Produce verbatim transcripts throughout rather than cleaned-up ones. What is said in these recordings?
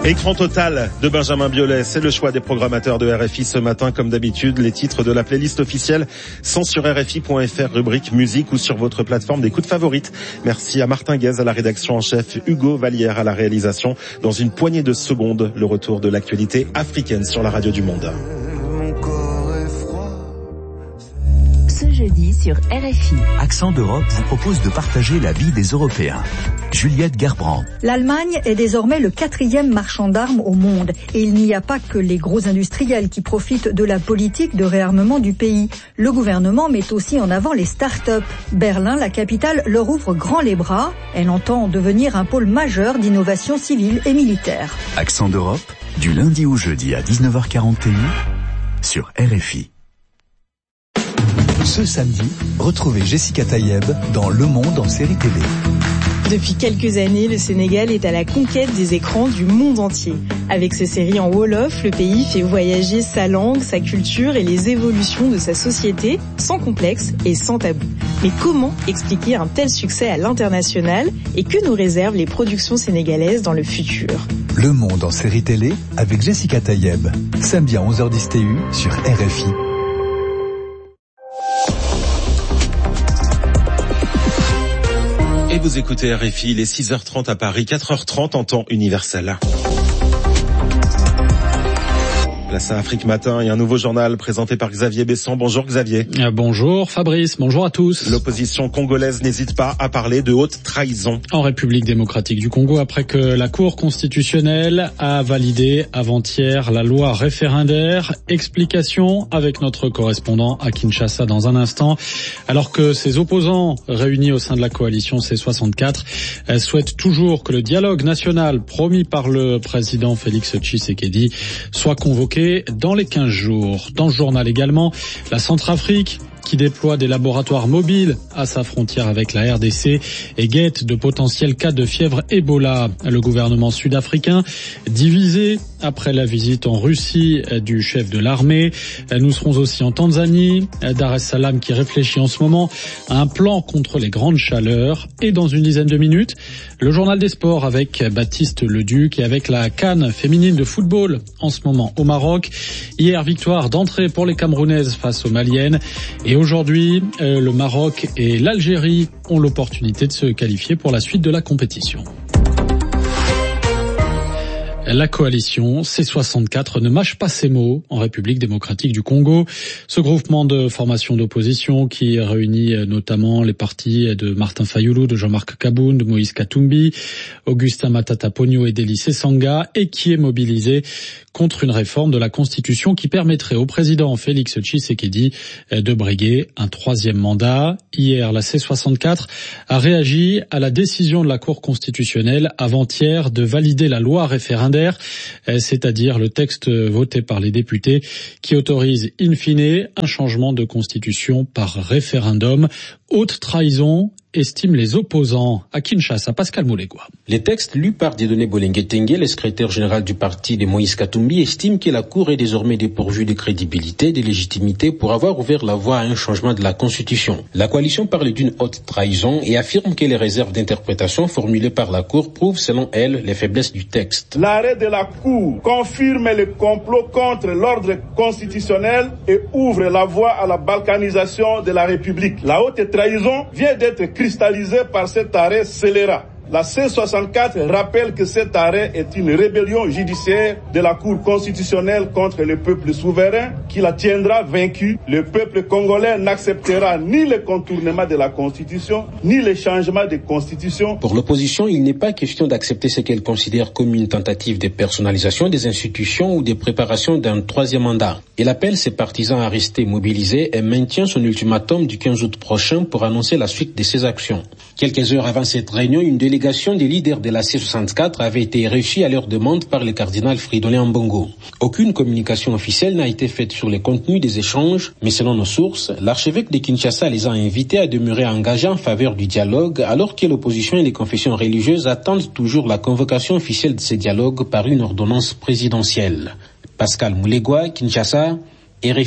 Écran total de Benjamin Biolay, c'est le choix des programmateurs de R F I ce matin. Comme d'habitude, les titres de la playlist officielle sont sur R F I point F R, rubrique musique ou sur votre plateforme d'écoute favorite. Merci à Martin Guez à la rédaction en chef, Hugo Vallière à la réalisation. Dans une poignée de secondes, le retour de l'actualité africaine sur la radio du Monde. Ce jeudi sur R F I, Accent d'Europe vous propose de partager la vie des Européens. Juliette Gerbrand. L'Allemagne est désormais le quatrième marchand d'armes au monde. Et il n'y a pas que les gros industriels qui profitent de la politique de réarmement du pays. Le gouvernement met aussi en avant les start-up. Berlin, la capitale, leur ouvre grand les bras. Elle entend devenir un pôle majeur d'innovation civile et militaire. Accent d'Europe, du lundi au jeudi à dix-neuf heures quarante et un sur R F I. Ce samedi, retrouvez Jessica Tayeb dans Le Monde en série télé. Depuis quelques années, le Sénégal est à la conquête des écrans du monde entier. Avec ses séries en Wolof, le pays fait voyager sa langue, sa culture et les évolutions de sa société sans complexe et sans tabou. Mais comment expliquer un tel succès à l'international et que nous réservent les productions sénégalaises dans le futur ? Le Monde en série télé avec Jessica Tayeb. Samedi à onze heures dix T U sur R F I. Et vous écoutez R F I, il est six heures trente à Paris, quatre heures trente en temps universel. Place à Afrique Matin et un nouveau journal présenté par Xavier Besson. Bonjour Xavier. Euh, bonjour Fabrice, bonjour à tous. L'opposition congolaise n'hésite pas à parler de haute trahison. En République démocratique du Congo, après que la Cour constitutionnelle a validé avant-hier la loi référendaire. Explication avec notre correspondant à Kinshasa dans un instant. Alors que ses opposants réunis au sein de la coalition C soixante-quatre souhaitent toujours que le dialogue national promis par le président Félix Tshisekedi soit convoqué dans les quinze jours. Dans le journal également, la Centrafrique qui déploie des laboratoires mobiles à sa frontière avec la R D C et guette de potentiels cas de fièvre Ebola. Le gouvernement sud-africain divisé après la visite en Russie du chef de l'armée. Nous serons aussi en Tanzanie, Dar es Salaam qui réfléchit en ce moment à un plan contre les grandes chaleurs. Et dans une dizaine de minutes, le journal des sports avec Baptiste Leduc et avec la CAN féminine de football en ce moment au Maroc. Hier, victoire d'entrée pour les Camerounaises face aux Maliennes. Et aujourd'hui, euh, le Maroc et l'Algérie ont l'opportunité de se qualifier pour la suite de la compétition. La coalition C soixante-quatre ne mâche pas ses mots en République démocratique du Congo. Ce groupement de formation d'opposition qui réunit notamment les partis de Martin Fayulu, de Jean-Marc Kaboun, de Moïse Katumbi, Augustin Matata Ponyo et Délice Sanga et qui est mobilisé contre une réforme de la Constitution qui permettrait au président Félix Tshisekedi de briguer un troisième mandat. Hier, la C soixante-quatre a réagi à la décision de la Cour constitutionnelle avant-hier de valider la loi référendaire, c'est-à-dire le texte voté par les députés qui autorise in fine un changement de constitution par référendum. Haute trahison, estiment les opposants. À Kinshasa, Pascal Moulegua. Les textes lus par Dieudonné Bolenge-Tengue, le secrétaire général du parti de Moïse Katumbi, estiment que la Cour est désormais dépourvue de crédibilité et de légitimité pour avoir ouvert la voie à un changement de la Constitution. La coalition parle d'une haute trahison et affirme que les réserves d'interprétation formulées par la Cour prouvent, selon elle, les faiblesses du texte. L'arrêt de la Cour confirme le complot contre l'ordre constitutionnel et ouvre la voie à la balkanisation de la République. La haute trahison vient d'être cristallisée par cet arrêt scélérat. La C soixante-quatre rappelle que cet arrêt est une rébellion judiciaire de la Cour constitutionnelle contre le peuple souverain qui la tiendra vaincue. Le peuple congolais n'acceptera ni le contournement de la Constitution, ni le changement de Constitution. Pour l'opposition, il n'est pas question d'accepter ce qu'elle considère comme une tentative de personnalisation des institutions ou de préparation d'un troisième mandat. Elle appelle ses partisans à rester mobilisés et maintient son ultimatum du quinze août prochain pour annoncer la suite de ses actions. Quelques heures avant cette réunion, une délégation des leaders de la C soixante-quatre avait été reçue à leur demande par le cardinal Fridolin Ambongo. Aucune communication officielle n'a été faite sur les contenus des échanges, mais selon nos sources, l'archevêque de Kinshasa les a invités à demeurer engagés en faveur du dialogue, alors que l'opposition et les confessions religieuses attendent toujours la convocation officielle de ces dialogues par une ordonnance présidentielle. Pascal Moulegua, Kinshasa, R F I.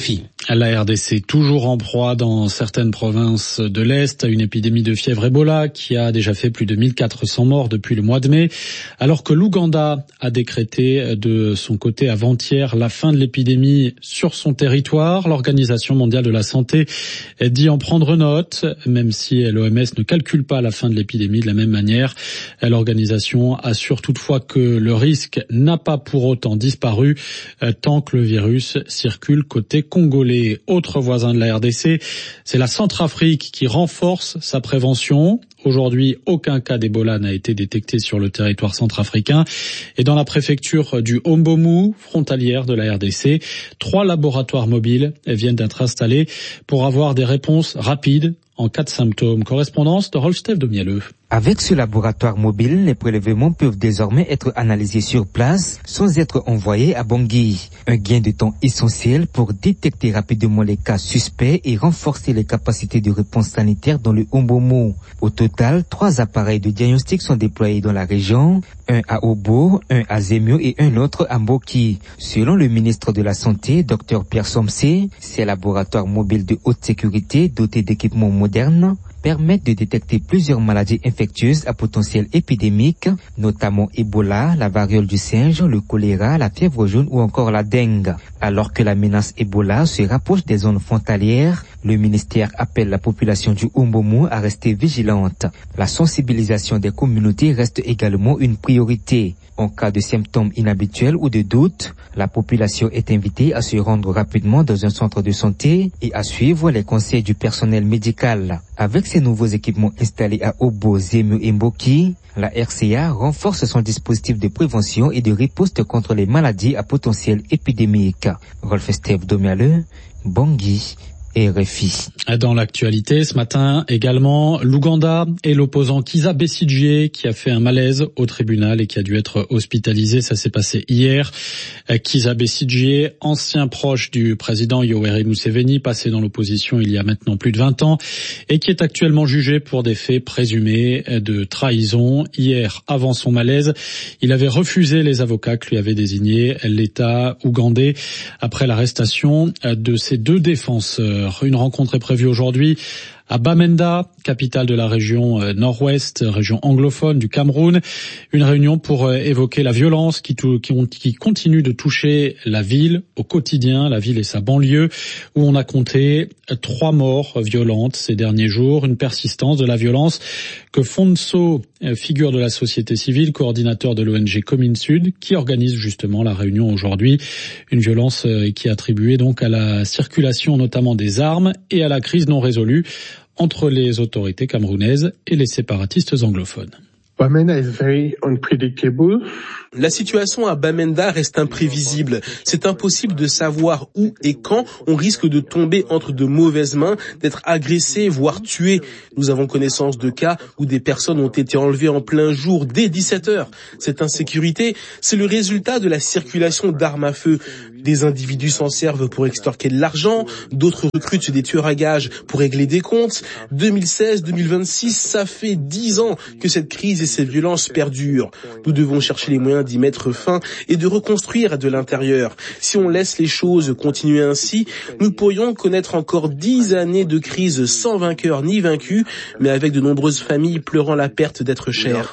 La R D C toujours en proie dans certaines provinces de l'Est à une épidémie de fièvre Ebola qui a déjà fait plus de mille quatre cents morts depuis le mois de mai, alors que l'Ouganda a décrété de son côté avant-hier la fin de l'épidémie sur son territoire. L'Organisation mondiale de la santé dit en prendre note, même si l'O M S ne calcule pas la fin de l'épidémie de la même manière. L'organisation assure toutefois que le risque n'a pas pour autant disparu tant que le virus circule côté congolais. Autre voisin de la R D C, c'est la Centrafrique qui renforce sa prévention. Aujourd'hui, aucun cas d'Ebola n'a été détecté sur le territoire centrafricain. Et dans la préfecture du Hombomu, frontalière de la R D C, trois laboratoires mobiles viennent d'être installés pour avoir des réponses rapides en cas de symptômes. Correspondance de Rolf-Steve Domielleux. Avec ce laboratoire mobile, les prélèvements peuvent désormais être analysés sur place sans être envoyés à Bangui. Un gain de temps essentiel pour détecter rapidement les cas suspects et renforcer les capacités de réponse sanitaire dans le Hombomu. Au total, trois appareils de diagnostic sont déployés dans la région, un à Obo, un à Zemio et un autre à Mboki. Selon le ministre de la Santé, Dr Pierre Somsé, ces laboratoires mobiles de haute sécurité dotés d'équipements modernes permettent de détecter plusieurs maladies infectieuses à potentiel épidémique, notamment Ebola, la variole du singe, le choléra, la fièvre jaune ou encore la dengue. Alors que la menace Ebola se rapproche des zones frontalières, le ministère appelle la population du Hombomu à rester vigilante. La sensibilisation des communautés reste également une priorité. En cas de symptômes inhabituels ou de doutes, la population est invitée à se rendre rapidement dans un centre de santé et à suivre les conseils du personnel médical. Avec ces nouveaux équipements installés à Obo, Zemio et Mboki, la R C A renforce son dispositif de prévention et de riposte contre les maladies à potentiel épidémique. Rolf-Steve Domielleux, Bangui. R F I. Dans l'actualité, ce matin également, l'Ouganda et l'opposant Kizza Besigye qui a fait un malaise au tribunal et qui a dû être hospitalisé. Ça s'est passé hier. Kizza Besigye, ancien proche du président Yoweri Museveni, passé dans l'opposition il y a maintenant plus de vingt ans et qui est actuellement jugé pour des faits présumés de trahison. Hier, avant son malaise, il avait refusé les avocats que lui avait désignés l'État ougandais après l'arrestation de ses deux défenseurs. Une rencontre est prévue aujourd'hui à Bamenda, capitale de la région nord-ouest, région anglophone du Cameroun. Une réunion pour évoquer la violence qui, tou- qui, ont, qui continue de toucher la ville au quotidien, la ville et sa banlieue, où on a compté trois morts violentes ces derniers jours, une persistance de la violence que Fonso, figure de la société civile, coordinateur de l'O N G Commune Sud, qui organise justement la réunion aujourd'hui. Une violence qui est attribuée donc à la circulation notamment des armes et à la crise non résolue entre les autorités camerounaises et les séparatistes anglophones. Bamenda is very unpredictable. La situation à Bamenda reste imprévisible. C'est impossible de savoir où et quand on risque de tomber entre de mauvaises mains, d'être agressé, voire tué. Nous avons connaissance de cas où des personnes ont été enlevées en plein jour dès dix-sept heures. Cette insécurité, c'est le résultat de la circulation d'armes à feu. Des individus s'en servent pour extorquer de l'argent, d'autres recrutent des tueurs à gages pour régler des comptes. deux mille seize deux mille vingt-six, ça fait dix ans que cette crise et ces violences perdurent. Nous devons chercher les moyens d'y mettre fin et de reconstruire de l'intérieur. Si on laisse les choses continuer ainsi, nous pourrions connaître encore dix années de crise sans vainqueur ni vaincu, mais avec de nombreuses familles pleurant la perte d'être chères.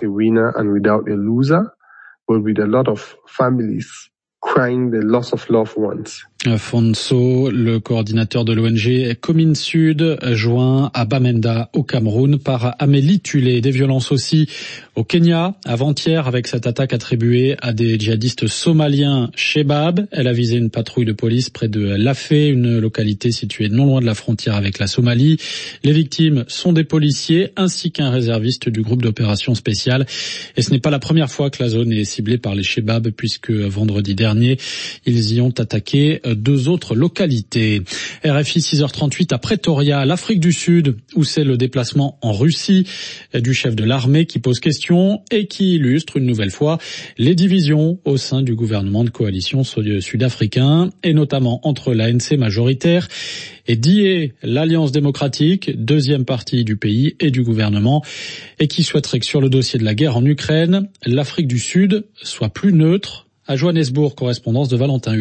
Crying the loss of loved ones. Fonso, le coordinateur de l'O N G Commune Sud, joint à Bamenda au Cameroun par Amélie Tulé. Des violences aussi au Kenya, avant-hier, avec cette attaque attribuée à des djihadistes somaliens Shebab. Elle a visé une patrouille de police près de Lafé, une localité située non loin de la frontière avec la Somalie. Les victimes sont des policiers ainsi qu'un réserviste du groupe d'opération spéciale. Et ce n'est pas la première fois que la zone est ciblée par les Shebab, puisque vendredi dernier, ils y ont attaqué deux autres localités. R F I six heures trente-huit à Pretoria, l'Afrique du Sud, où c'est le déplacement en Russie du chef de l'armée qui pose question et qui illustre une nouvelle fois les divisions au sein du gouvernement de coalition sud-africain et notamment entre l'A N C majoritaire et D I E, l'Alliance démocratique, deuxième partie du pays et du gouvernement, et qui souhaiterait que sur le dossier de la guerre en Ukraine, l'Afrique du Sud soit plus neutre. À Johannesburg, correspondance de Valentin Hugues.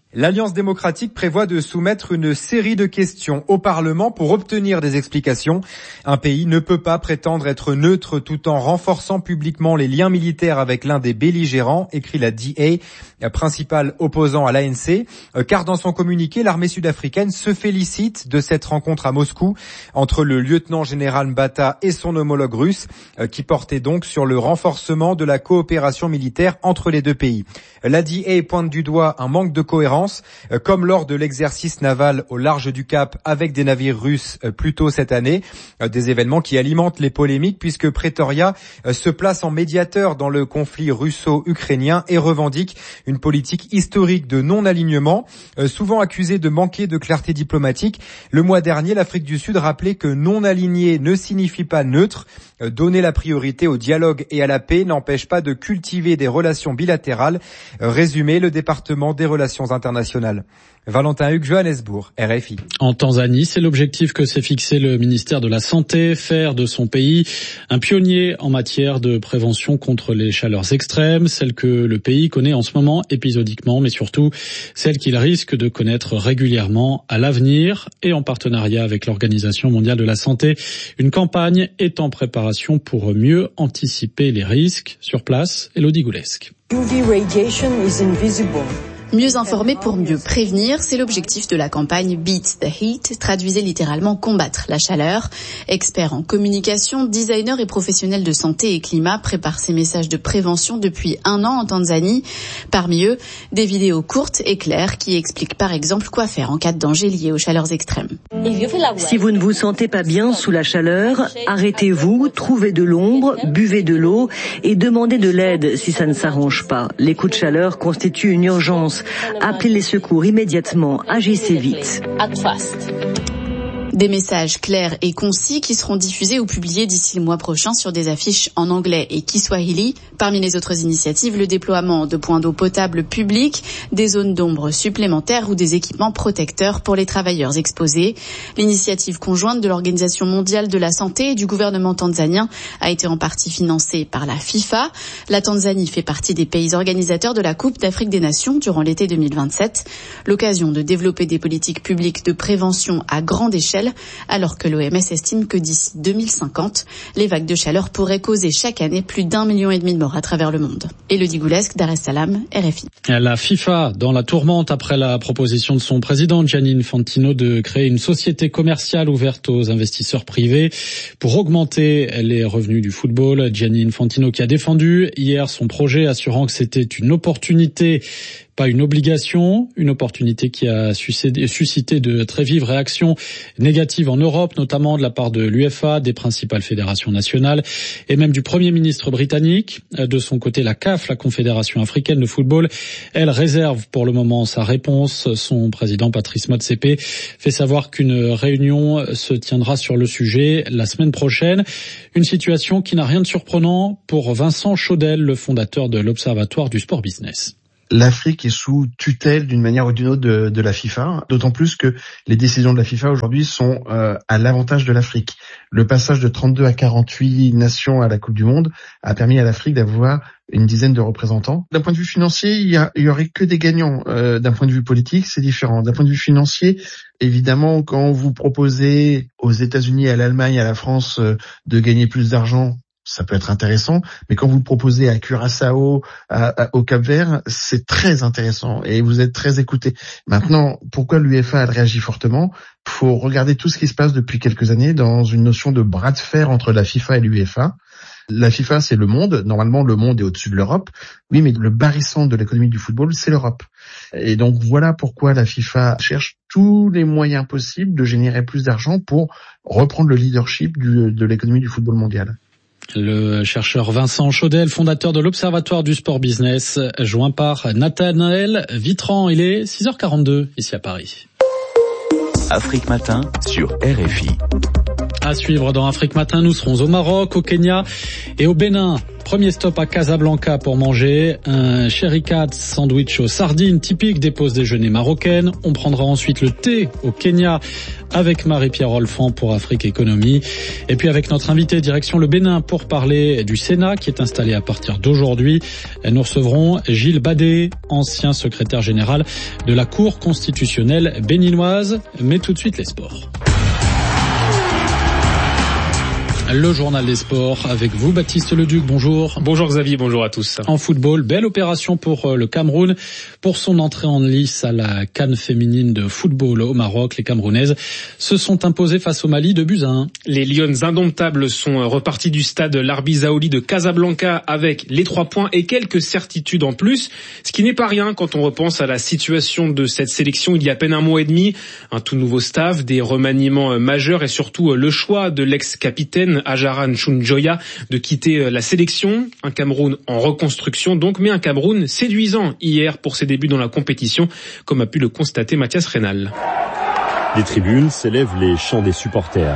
L'Alliance démocratique prévoit de soumettre une série de questions au Parlement pour obtenir des explications. Un pays ne peut pas prétendre être neutre tout en renforçant publiquement les liens militaires avec l'un des belligérants, écrit la D A, principal opposant à l'A N C, car dans son communiqué, l'armée sud-africaine se félicite de cette rencontre à Moscou entre le lieutenant-général Mbata et son homologue russe, qui portait donc sur le renforcement de la coopération militaire entre les deux pays. La D A pointe du doigt un manque de cohérence, comme lors de l'exercice naval au large du Cap avec des navires russes plus tôt cette année, des événements qui alimentent les polémiques puisque Pretoria se place en médiateur dans le conflit russo-ukrainien et revendique une politique historique de non-alignement, souvent accusée de manquer de clarté diplomatique. Le mois dernier, l'Afrique du Sud rappelait que non-aligné ne signifie pas neutre. Donner la priorité au dialogue et à la paix n'empêche pas de cultiver des relations bilatérales. Résumé, le département des relations internationales. Valentin Hugues, Johannesburg, R F I. En Tanzanie, c'est l'objectif que s'est fixé le ministère de la Santé, faire de son pays un pionnier en matière de prévention contre les chaleurs extrêmes, celles que le pays connaît en ce moment épisodiquement, mais surtout celles qu'il risque de connaître régulièrement à l'avenir. Et en partenariat avec l'Organisation mondiale de la santé, une campagne est en préparation pour mieux anticiper les risques. Sur place, Elodie Goulesque. U V radiation is invisible. Mieux informer pour mieux prévenir, c'est l'objectif de la campagne Beat the Heat, traduisait littéralement combattre la chaleur. Experts en communication, designers et professionnels de santé et climat préparent ces messages de prévention depuis un an en Tanzanie. Parmi eux, des vidéos courtes et claires qui expliquent par exemple quoi faire en cas de danger lié aux chaleurs extrêmes. Si vous ne vous sentez pas bien sous la chaleur, arrêtez-vous, trouvez de l'ombre, buvez de l'eau et demandez de l'aide si ça ne s'arrange pas. Les coups de chaleur constituent une urgence. Appelez les secours immédiatement, agissez vite. Des messages clairs et concis qui seront diffusés ou publiés d'ici le mois prochain sur des affiches en anglais et kiswahili. Parmi les autres initiatives, le déploiement de points d'eau potable publics, des zones d'ombre supplémentaires ou des équipements protecteurs pour les travailleurs exposés. L'initiative conjointe de l'Organisation mondiale de la santé et du gouvernement tanzanien a été en partie financée par la FIFA. La Tanzanie fait partie des pays organisateurs de la Coupe d'Afrique des Nations durant l'été deux mille vingt-sept. L'occasion de développer des politiques publiques de prévention à grande échelle, alors que l'O M S estime que d'ici deux mille cinquante, les vagues de chaleur pourraient causer chaque année plus d'un million et demi de morts à travers le monde. Elodie Goulesque, Dar es Salaam, R F I. La FIFA dans la tourmente après la proposition de son président Gianni Infantino de créer une société commerciale ouverte aux investisseurs privés pour augmenter les revenus du football. Gianni Infantino qui a défendu hier son projet, assurant que c'était une opportunité, pas une obligation, une opportunité qui a suscité de très vives réactions négatives en Europe, notamment de la part de l'U F A, des principales fédérations nationales et même du Premier ministre britannique. De son côté, la C A F, la Confédération africaine de football, elle réserve pour le moment sa réponse. Son président Patrice Motsepe fait savoir qu'une réunion se tiendra sur le sujet la semaine prochaine. Une situation qui n'a rien de surprenant pour Vincent Chaudel, le fondateur de l'Observatoire du sport business. L'Afrique est sous tutelle d'une manière ou d'une autre de, de la FIFA, d'autant plus que les décisions de la FIFA aujourd'hui sont euh, à l'avantage de l'Afrique. Le passage de trente-deux à quarante-huit nations à la Coupe du Monde a permis à l'Afrique d'avoir une dizaine de représentants. D'un point de vue financier, il y, a, il y aurait que des gagnants. Euh, d'un point de vue politique, c'est différent. D'un point de vue financier, évidemment, quand vous proposez aux États-Unis, à l'Allemagne, à la France euh, de gagner plus d'argent, ça peut être intéressant, mais quand vous le proposez à Curaçao, à, à, au Cap-Vert, c'est très intéressant et vous êtes très écoutés. Maintenant, pourquoi l'UEFA elle réagit fortement ? Il faut regarder tout ce qui se passe depuis quelques années dans une notion de bras de fer entre la FIFA et l'UEFA. La FIFA, c'est le monde. Normalement, le monde est au-dessus de l'Europe. Oui, mais le barycentre de l'économie du football, c'est l'Europe. Et donc, voilà pourquoi la FIFA cherche tous les moyens possibles de générer plus d'argent pour reprendre le leadership du, de l'économie du football mondial. Le chercheur Vincent Chaudel, fondateur de l'Observatoire du sport business, joint par Nathanaël Vitran. Il est six heures quarante-deux ici à Paris. Afrique Matin sur R F I. À suivre dans Afrique Matin, nous serons au Maroc, au Kenya et au Bénin. Premier stop à Casablanca pour manger un sherry-cat sandwich aux sardines typique des pauses déjeuner marocaines. On prendra ensuite le thé au Kenya avec Marie-Pierre Olfan pour Afrique Économie. Et puis avec notre invité direction le Bénin pour parler du Sénat qui est installé à partir d'aujourd'hui. Nous recevrons Gilles Badé, ancien secrétaire général de la Cour constitutionnelle béninoise. Mais tout de suite les sports. Le journal des sports avec vous, Baptiste Leduc, bonjour. Bonjour Xavier, bonjour à tous. En football, belle opération pour le Cameroun. Pour son entrée en lice à la CAN féminine de football au Maroc, les Camerounaises se sont imposées face au Mali de buts à un. Les Lionnes indomptables sont reparties du stade Larbi Zaouli de Casablanca avec les trois points et quelques certitudes en plus, ce qui n'est pas rien quand on repense à la situation de cette sélection il y a à peine un mois et demi. Un tout nouveau staff, des remaniements majeurs et surtout le choix de l'ex-capitaine Ajaran Chunjoya de quitter la sélection. Un Cameroun en reconstruction donc, mais un Cameroun séduisant hier pour ses débuts dans la compétition, comme a pu le constater Mathias Reynal. Des tribunes s'élèvent les chants des supporters.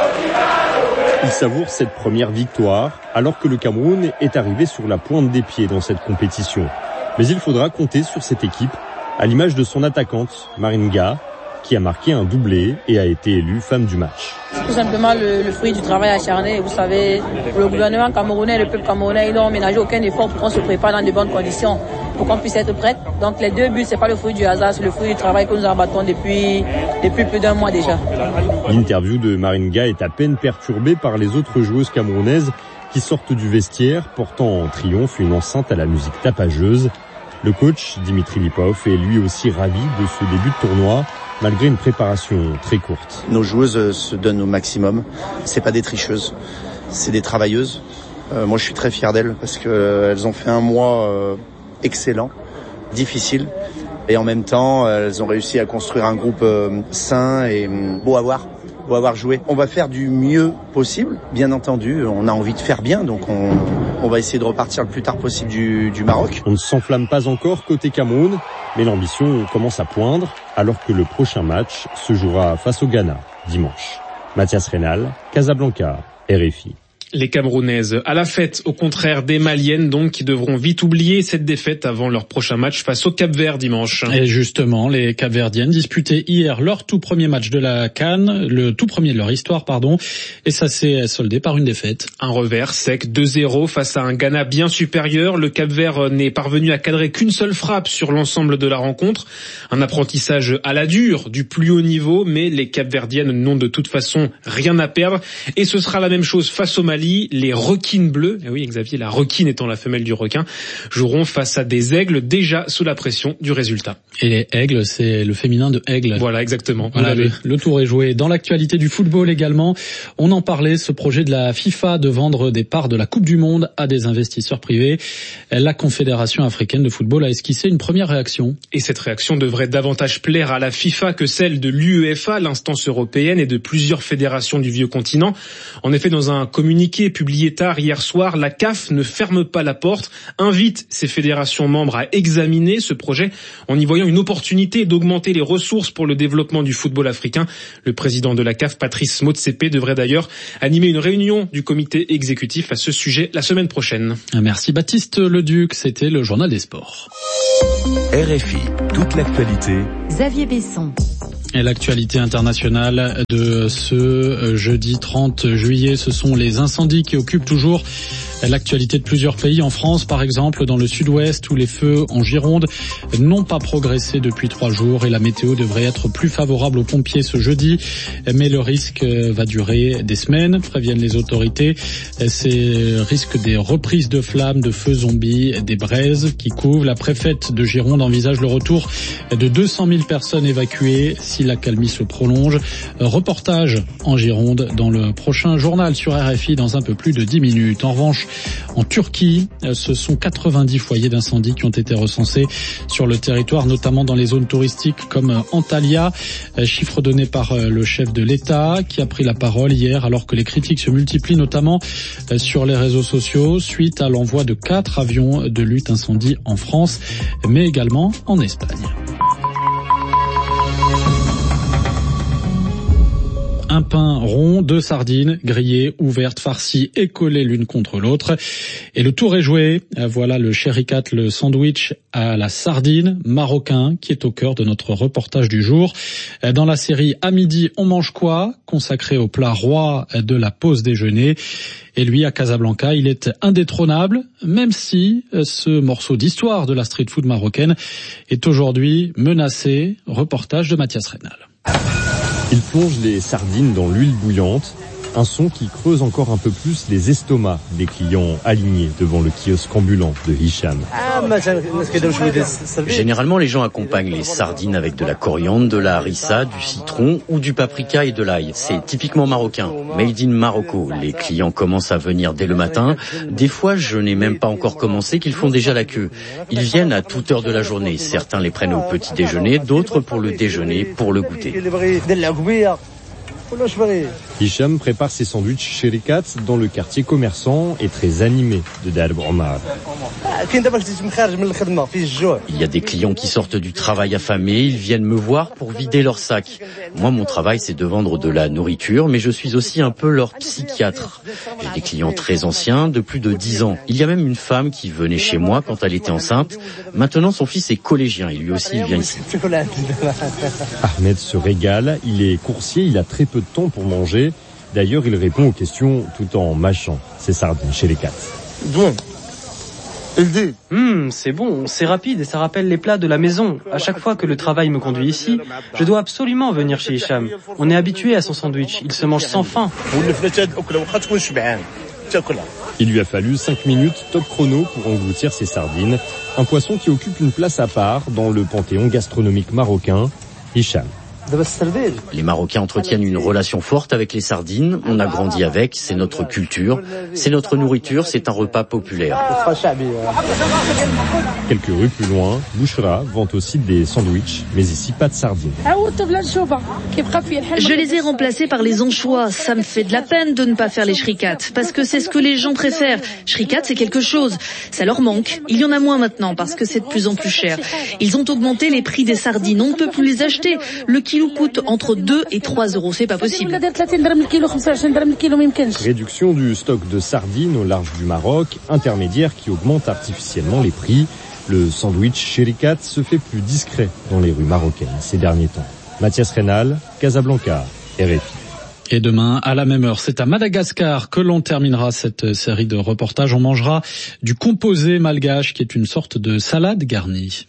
Ils savourent cette première victoire alors que le Cameroun est arrivé sur la pointe des pieds dans cette compétition. Mais il faudra compter sur cette équipe, à l'image de son attaquante, Maringa, qui a marqué un doublé et a été élue femme du match. Tout simplement le, le fruit du travail acharné. Vous savez, le gouvernement camerounais, le peuple camerounais, ils n'ont ménagé aucun effort pour qu'on se prépare dans de bonnes conditions, pour qu'on puisse être prête. Donc les deux buts, c'est pas le fruit du hasard, c'est le fruit du travail que nous abattons depuis, depuis plus d'un mois déjà. L'interview de Maringa est à peine perturbée par les autres joueuses camerounaises qui sortent du vestiaire, portant en triomphe une enceinte à la musique tapageuse. Le coach, Dimitri Lipov, est lui aussi ravi de ce début de tournoi, malgré une préparation très courte. Nos joueuses se donnent au maximum. C'est pas des tricheuses, c'est des travailleuses. Euh, moi, je suis très fier d'elles parce que euh, elles ont fait un mois euh, excellent, difficile, et en même temps, elles ont réussi à construire un groupe euh, sain et euh, beau à voir. Beau avoir joué. On va faire du mieux possible, bien entendu. On a envie de faire bien, donc on, on va essayer de repartir le plus tard possible du, du Maroc. On ne s'enflamme pas encore côté Cameroun, mais l'ambition commence à poindre, alors que le prochain match se jouera face au Ghana, dimanche. Mathias Reynal, Casablanca, R F I. Les Camerounaises à la fête, au contraire des Maliennes donc, qui devront vite oublier cette défaite avant leur prochain match face au Cap-Vert dimanche. Et justement, les Cap-Verdiennes disputaient hier leur tout premier match de la CAN, le tout premier de leur histoire, pardon, et ça s'est soldé par une défaite. Un revers sec, deux zéro face à un Ghana bien supérieur. Le Cap-Vert n'est parvenu à cadrer qu'une seule frappe sur l'ensemble de la rencontre. Un apprentissage à la dure, du plus haut niveau, mais les Cap-Verdiennes n'ont de toute façon rien à perdre. Et ce sera la même chose face au Mali. Les requines bleues, et oui Xavier, la requine étant la femelle du requin, joueront face à des aigles déjà sous la pression du résultat. Et les aigles, c'est le féminin de aigle. Voilà, exactement. Voilà, le, le tour est joué. Dans l'actualité du football également, on en parlait, ce projet de la FIFA de vendre des parts de la Coupe du Monde à des investisseurs privés. La Confédération africaine de football a esquissé une première réaction. Et cette réaction devrait davantage plaire à la FIFA que celle de l'U E F A, l'instance européenne, et de plusieurs fédérations du vieux continent. En effet, dans un communiqué publié tard hier soir, la C A F ne ferme pas la porte, invite ses fédérations membres à examiner ce projet en y voyant une opportunité d'augmenter les ressources pour le développement du football africain. Le président de la C A F, Patrice Motsepe, devrait d'ailleurs animer une réunion du comité exécutif à ce sujet la semaine prochaine. Merci Baptiste Leduc, c'était le journal des sports. R F I, toute l'actualité. Xavier Besson. Et l'actualité internationale de ce jeudi trente juillet, ce sont les incendies qui occupent toujours l'actualité de plusieurs pays. En France, par exemple, dans le sud-ouest, où les feux en Gironde n'ont pas progressé depuis trois jours et la météo devrait être plus favorable aux pompiers ce jeudi. Mais le risque va durer des semaines, préviennent les autorités. C'est risque des reprises de flammes, de feux zombies, des braises qui couvrent. La préfète de Gironde envisage le retour de deux cent mille personnes évacuées si l'accalmie se prolonge. Reportage en Gironde dans le prochain journal sur R F I dans un peu plus de dix minutes. En revanche, en Turquie, ce sont quatre-vingt-dix foyers d'incendie qui ont été recensés sur le territoire, notamment dans les zones touristiques comme Antalya. Chiffre donné par le chef de l'État qui a pris la parole hier alors que les critiques se multiplient, notamment sur les réseaux sociaux, suite à l'envoi de quatre avions de lutte incendie en France, mais également en Espagne. un pain rond, deux sardines grillées, ouvertes, farcies et collées l'une contre l'autre. Et le tour est joué. Voilà le sherikat, le sandwich à la sardine marocain qui est au cœur de notre reportage du jour. Dans la série À midi, on mange quoi? Consacré au plat roi de la pause déjeuner. Et lui, à Casablanca, il est indétrônable, même si ce morceau d'histoire de la street food marocaine est aujourd'hui menacé. Reportage de Mathias Reynal. Il plonge les sardines dans l'huile bouillante, un son qui creuse encore un peu plus les estomacs des clients alignés devant le kiosque ambulant de Hicham. Généralement, les gens accompagnent les sardines avec de la coriandre, de la harissa, du citron ou du paprika et de l'ail. C'est typiquement marocain, made in Marocco. Les clients commencent à venir dès le matin. Des fois, je n'ai même pas encore commencé qu'ils font déjà la queue. Ils viennent à toute heure de la journée. Certains les prennent au petit déjeuner, d'autres pour le déjeuner, pour le goûter. Hicham prépare ses sandwichs sherikat dans le quartier commerçant et très animé de Darb Omar. Il y a des clients qui sortent du travail affamés, ils viennent me voir pour vider leur sac. Moi, mon travail, c'est de vendre de la nourriture, mais je suis aussi un peu leur psychiatre. J'ai des clients très anciens, de plus de dix ans. Il y a même une femme qui venait chez moi quand elle était enceinte. Maintenant, son fils est collégien et lui aussi, il vient ici. Ahmed se régale, il est coursier, il a très peu de temps pour manger. D'ailleurs, il répond aux questions tout en mâchant ses sardines chez les quatre. Hum, c'est bon, c'est rapide et ça rappelle les plats de la maison. À chaque fois que le travail me conduit ici, je dois absolument venir chez Hicham. On est habitué à son sandwich, il se mange sans faim. Il lui a fallu cinq minutes top chrono pour engloutir ses sardines, un poisson qui occupe une place à part dans le panthéon gastronomique marocain. Hicham. Les Marocains entretiennent une relation forte avec les sardines. On a grandi avec, c'est notre culture, c'est notre nourriture, c'est un repas populaire. Quelques rues plus loin, Bouchra vend aussi des sandwichs, mais ici pas de sardines. Je les ai remplacés par les anchois. Ça me fait de la peine de ne pas faire les shrikats, parce que c'est ce que les gens préfèrent. Shrikats, c'est quelque chose. Ça leur manque. Il y en a moins maintenant, parce que c'est de plus en plus cher. Ils ont augmenté les prix des sardines. On ne peut plus les acheter. Le kilo coûte entre deux et trois euros. C'est pas possible. Réduction du stock de sardines au large du Maroc, intermédiaire qui augmente artificiellement les prix. Le sandwich sherikat se fait plus discret dans les rues marocaines ces derniers temps. Mathias Reynal, Casablanca, R F I. Et demain, à la même heure, c'est à Madagascar que l'on terminera cette série de reportages. On mangera du composé malgache, qui est une sorte de salade garnie.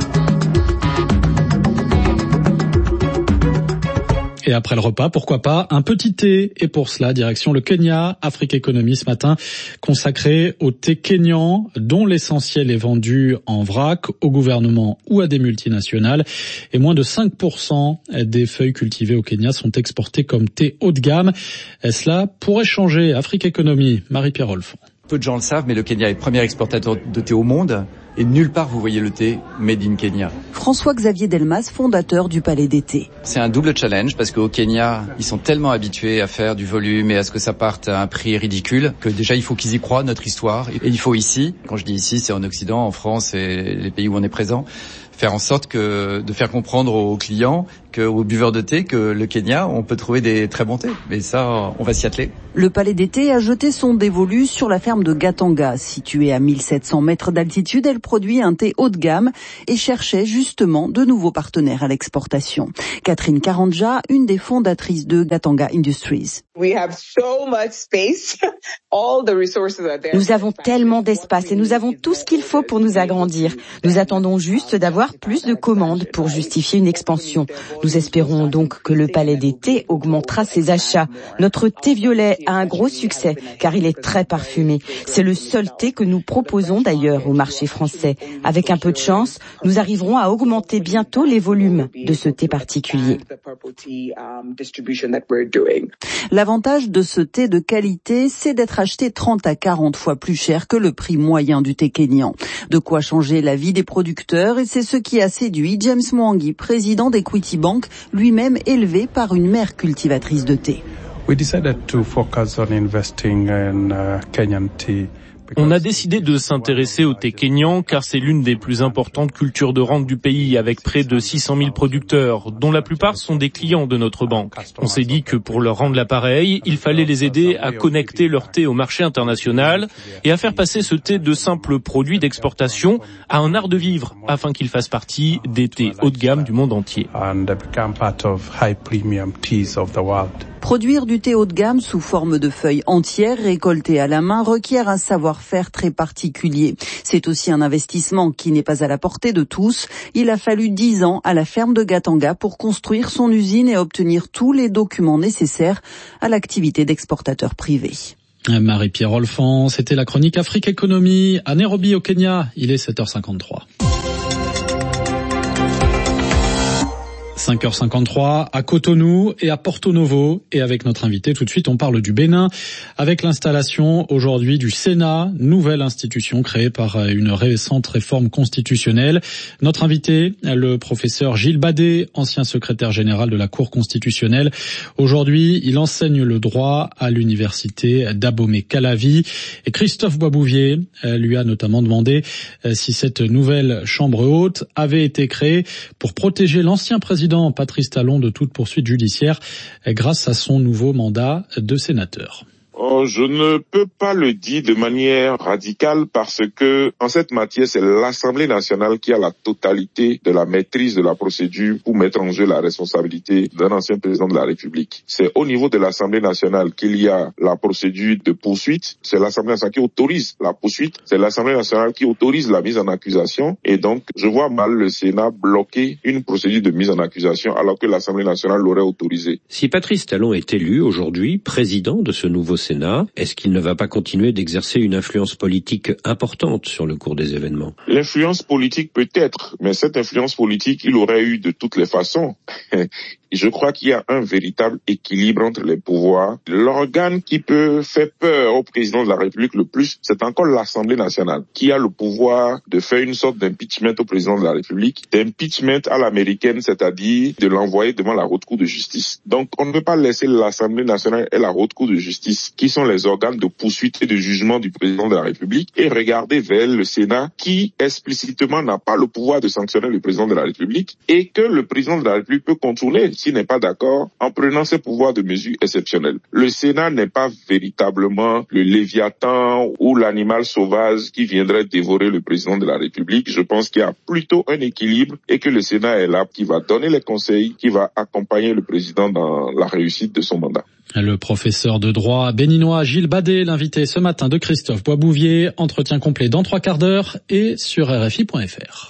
Et après le repas, pourquoi pas un petit thé. Et pour cela, direction le Kenya, Afrique Économie ce matin, consacré au thé kényan, dont l'essentiel est vendu en vrac au gouvernement ou à des multinationales. Et moins de cinq pour cent des feuilles cultivées au Kenya sont exportées comme thé haut de gamme. Et cela pourrait changer. Afrique Économie, Marie-Pierre Rolfon. Peu de gens le savent, mais le Kenya est le premier exportateur de thé au monde. Et nulle part vous voyez le thé made in Kenya. François-Xavier Delmas, fondateur du Palais des Thés. C'est un double challenge parce qu'au Kenya, ils sont tellement habitués à faire du volume et à ce que ça parte à un prix ridicule que déjà il faut qu'ils y croient, notre histoire. Et il faut ici, quand je dis ici, c'est en Occident, en France et les pays où on est présent, faire en sorte que de faire comprendre aux clients, que, aux buveurs de thé, que le Kenya, on peut trouver des très bons thés. Mais ça, on va s'y atteler. Le Palais des Thés a jeté son dévolu sur la ferme de Gatanga. Située à mille sept cents mètres d'altitude, elle produit un thé haut de gamme et cherchait justement de nouveaux partenaires à l'exportation. Catherine Karanja, une des fondatrices de Gatanga Industries. Nous avons tellement d'espace et nous avons tout ce qu'il faut pour nous agrandir. Nous attendons juste d'avoir plus de commandes pour justifier une expansion. Nous espérons donc que le Palais des Thés augmentera ses achats. Notre thé violet a un gros succès car il est très parfumé. C'est le seul thé que nous proposons d'ailleurs au marché français. Avec un peu de chance, nous arriverons à augmenter bientôt les volumes de ce thé particulier. L'avantage de ce thé de qualité, c'est d'être acheté trente à quarante fois plus cher que le prix moyen du thé kényan. De quoi changer la vie des producteurs et c'est ce qui a séduit James Mwangi, président d'Equity Bank, lui-même élevé par une mère cultivatrice de thé. We decided to focus on investing in uh, Kenyan tea. On a décidé de s'intéresser au thé kényan car c'est l'une des plus importantes cultures de rente du pays avec près de six cent mille producteurs, dont la plupart sont des clients de notre banque. On s'est dit que pour leur rendre l'appareil, il fallait les aider à connecter leur thé au marché international et à faire passer ce thé de simple produit d'exportation à un art de vivre afin qu'il fasse partie des thés haut de gamme du monde entier. Produire du thé haut de gamme sous forme de feuilles entières récoltées à la main requiert un savoir-faire très particulier. C'est aussi un investissement qui n'est pas à la portée de tous. Il a fallu dix ans à la ferme de Gatanga pour construire son usine et obtenir tous les documents nécessaires à l'activité d'exportateur privé. Marie-Pierre Olfan, c'était la chronique Afrique Économie à Nairobi au Kenya. Il est sept heures cinquante-trois. cinq heures cinquante-trois à Cotonou et à Porto Novo. Et avec notre invité, tout de suite, on parle du Bénin avec l'installation aujourd'hui du Sénat, nouvelle institution créée par une récente réforme constitutionnelle. Notre invité, le professeur Gilles Badé, ancien secrétaire général de la Cour constitutionnelle. Aujourd'hui, il enseigne le droit à l'université d'Abomey-Calavi. Et Christophe Boisbouvier lui a notamment demandé si cette nouvelle chambre haute avait été créée pour protéger l'ancien président Patrice Talon de toute poursuite judiciaire grâce à son nouveau mandat de sénateur. Oh, je ne peux pas le dire de manière radicale parce que, en cette matière, c'est l'Assemblée nationale qui a la totalité de la maîtrise de la procédure pour mettre en jeu la responsabilité d'un ancien président de la République. C'est au niveau de l'Assemblée nationale qu'il y a la procédure de poursuite. C'est l'Assemblée nationale qui autorise la poursuite. C'est l'Assemblée nationale qui autorise la mise en accusation. Et donc, je vois mal le Sénat bloquer une procédure de mise en accusation alors que l'Assemblée nationale l'aurait autorisée. Si Patrice Talon est élu aujourd'hui président de ce nouveau Sénat, est-ce qu'il ne va pas continuer d'exercer une influence politique importante sur le cours des événements? L'influence politique peut-être, mais cette influence politique, il aurait eu de toutes les façons. Je crois qu'il y a un véritable équilibre entre les pouvoirs. L'organe qui peut faire peur au président de la République le plus, c'est encore l'Assemblée nationale, qui a le pouvoir de faire une sorte d'impeachment au président de la République, d'impeachment à l'américaine, c'est-à-dire de l'envoyer devant la Haute Cour de justice. Donc, on ne peut pas laisser l'Assemblée nationale et la Haute Cour de justice, qui sont les organes de poursuite et de jugement du président de la République, et regarder vers le Sénat, qui explicitement n'a pas le pouvoir de sanctionner le président de la République, et que le président de la République peut contourner s'il n'est pas d'accord, en prenant ses pouvoirs de mesure exceptionnelles. Le Sénat n'est pas véritablement le Léviathan ou l'animal sauvage qui viendrait dévorer le président de la République. Je pense qu'il y a plutôt un équilibre et que le Sénat est là, qui va donner les conseils, qui va accompagner le président dans la réussite de son mandat. Le professeur de droit béninois Gilles Badé, l'invité ce matin de Christophe Boisbouvier. Entretien complet dans trois quarts d'heure et sur R F I point F R.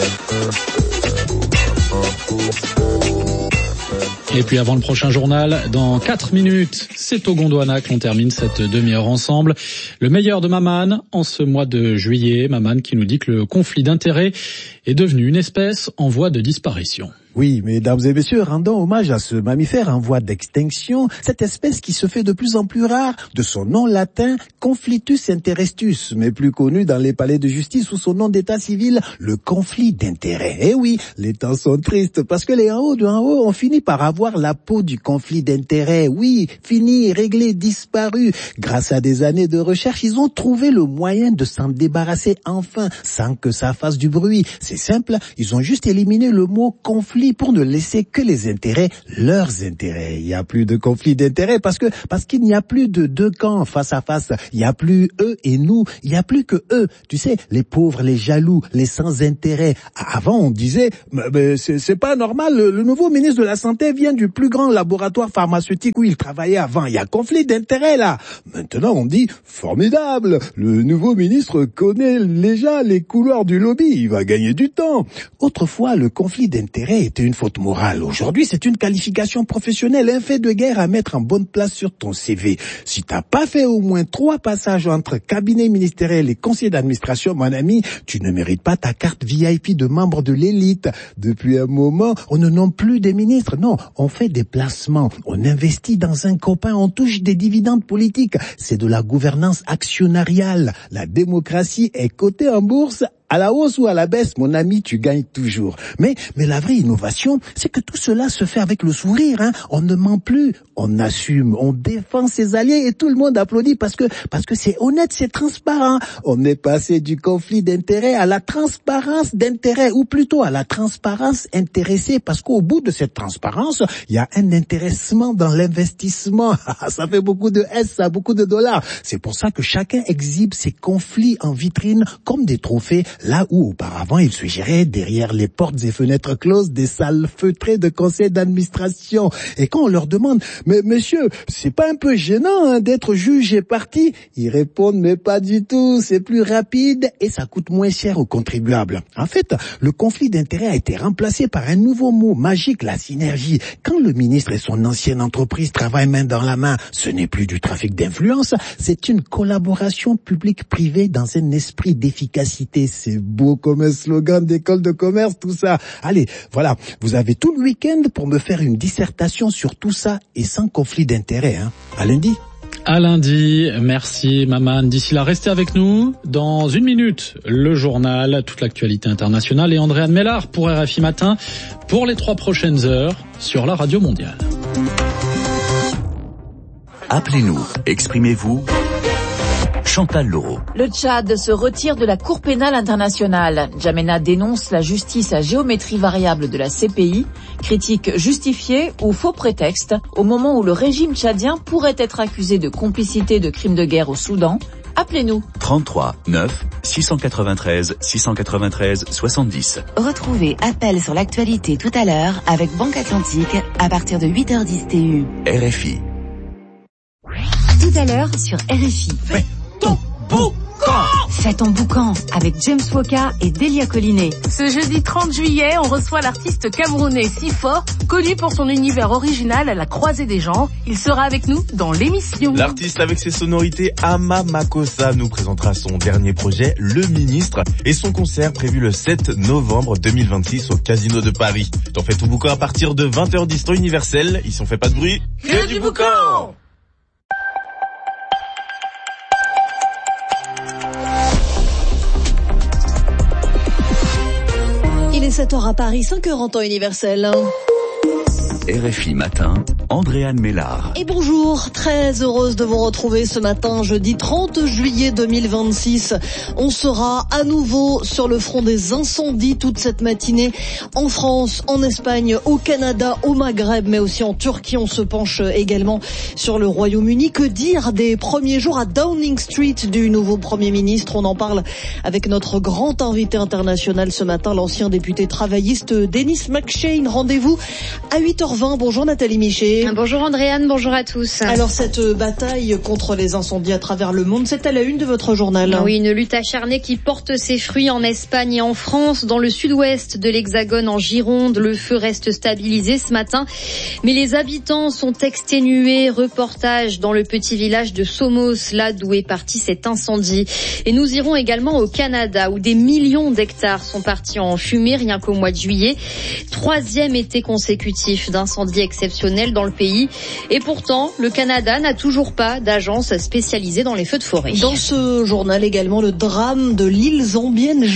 Et puis avant le prochain journal, dans quatre minutes, c'est au Gondwana que l'on termine cette demi-heure ensemble. Le meilleur de Maman en ce mois de juillet. Maman qui nous dit que le conflit d'intérêts est devenu une espèce en voie de disparition. Oui, mesdames et messieurs, rendons hommage à ce mammifère en voie d'extinction, cette espèce qui se fait de plus en plus rare, de son nom latin Conflitus interrestus, mais plus connu dans les palais de justice sous son nom d'état civil, le conflit d'intérêts. Eh oui, les temps sont tristes parce que les en haut de en haut ont fini par avoir la peau du conflit d'intérêts. Oui, fini, réglé, disparu. Grâce à des années de recherche, ils ont trouvé le moyen de s'en débarrasser enfin, sans que ça fasse du bruit. C'est simple, ils ont juste éliminé le mot conflit pour ne laisser que les intérêts, leurs intérêts. Il n'y a plus de conflit d'intérêts parce que parce qu'il n'y a plus de deux camps face à face. Il n'y a plus eux et nous. Il n'y a plus que eux. Tu sais, les pauvres, les jaloux, les sans intérêt. Avant, on disait, mais, mais c'est, c'est pas normal. Le, le nouveau ministre de la Santé vient du plus grand laboratoire pharmaceutique où il travaillait avant. Il y a conflit d'intérêts là. Maintenant, on dit formidable. Le nouveau ministre connaît déjà les couloirs du lobby. Il va gagner du temps. Autrefois, le conflit d'intérêts était une faute morale. Aujourd'hui, c'est une qualification professionnelle, un fait de guerre à mettre en bonne place sur ton C V. Si t'as pas fait au moins trois passages entre cabinet ministériel et conseil d'administration, mon ami, tu ne mérites pas ta carte V I P de membre de l'élite. Depuis un moment, on ne nomme plus des ministres. Non, on fait des placements. On investit dans un copain, on touche des dividendes politiques. C'est de la gouvernance actionnariale. La démocratie est cotée en bourse À la hausse ou à la baisse, mon ami, tu gagnes toujours. Mais, mais la vraie innovation, c'est que tout cela se fait avec le sourire, hein. On ne ment plus, on assume, on défend ses alliés et tout le monde applaudit parce que, parce que c'est honnête, c'est transparent. On est passé du conflit d'intérêts à la transparence d'intérêts, ou plutôt à la transparence intéressée, parce qu'au bout de cette transparence, il y a un intéressement dans l'investissement. Ça fait beaucoup de S, ça, beaucoup de dollars. C'est pour ça que chacun exhibe ses conflits en vitrine comme des trophées, là où auparavant ils se géraient derrière les portes et fenêtres closes des salles feutrées de conseils d'administration. Et quand on leur demande, mais monsieur, c'est pas un peu gênant hein, d'être juge et parti? Ils répondent, mais pas du tout, c'est plus rapide et ça coûte moins cher aux contribuables. En fait, le conflit d'intérêts a été remplacé par un nouveau mot magique, la synergie. Quand le ministre et son ancienne entreprise travaillent main dans la main, ce n'est plus du trafic d'influence, c'est une collaboration publique-privée dans un esprit d'efficacité. C'est beau comme un slogan d'école de commerce, tout ça. Allez, voilà, vous avez tout le week-end pour me faire une dissertation sur tout ça et sans conflit d'intérêt. Hein. À lundi. À lundi, merci Maman. D'ici là, restez avec nous. Dans une minute, le journal, toute l'actualité internationale et Andréane Mellard pour R F I Matin pour les trois prochaines heures sur la radio mondiale. Appelez-nous, exprimez-vous. Chantal Laurent. Le Tchad se retire de la Cour pénale internationale. N'Djamena dénonce la justice à géométrie variable de la C P I, critique justifiée ou faux prétexte au moment où le régime tchadien pourrait être accusé de complicité de crimes de guerre au Soudan. Appelez-nous. trente-trois neuf six cent quatre-vingt-treize six cent quatre-vingt-treize soixante-dix. Retrouvez Appel sur l'actualité tout à l'heure avec Banque Atlantique à partir de huit heures dix T U. R F I. Tout à l'heure sur R F I. Fais ton boucan. Fais ton boucan avec James Woka et Delia Collinet. Ce jeudi trente juillet, on reçoit l'artiste camerounais Sifort, connu pour son univers original à la croisée des genres. Il sera avec nous dans l'émission. L'artiste avec ses sonorités Ama Makossa nous présentera son dernier projet, Le Ministre, et son concert prévu le sept novembre deux mille vingt-six au Casino de Paris. T'en fais ton boucan à partir de vingt heures dix temps universel. Ils sont fait pas de bruit. Que, que du boucan. Il est sept heures à Paris, cinq heures en temps universel. R F I Matin, Andréane Mellard. Et bonjour, très heureuse de vous retrouver ce matin, jeudi trente juillet deux mille vingt-six. On sera à nouveau sur le front des incendies toute cette matinée en France, en Espagne, au Canada, au Maghreb, mais aussi en Turquie. On se penche également sur le Royaume-Uni. Que dire des premiers jours à Downing Street du nouveau Premier ministre? On en parle avec notre grand invité international ce matin, l'ancien député travailliste Denis McShane. Rendez-vous à huit heures vingt. Bonjour Nathalie Michet. Bonjour Andréane, bonjour à tous. Alors cette bataille contre les incendies à travers le monde, c'est à la une de votre journal. Oui, une lutte acharnée qui porte ses fruits en Espagne et en France. Dans le sud-ouest de l'Hexagone, en Gironde, le feu reste stabilisé ce matin. Mais les habitants sont exténués. Reportage dans le petit village de Somos, là d'où est parti cet incendie. Et nous irons également au Canada, où des millions d'hectares sont partis en fumée rien qu'au mois de juillet. Troisième été consécutif d'incendie exceptionnel dans le pays. Et pourtant, le Canada n'a toujours pas d'agence spécialisée dans les feux de forêt. Dans ce journal également, le drame de l'île zambienne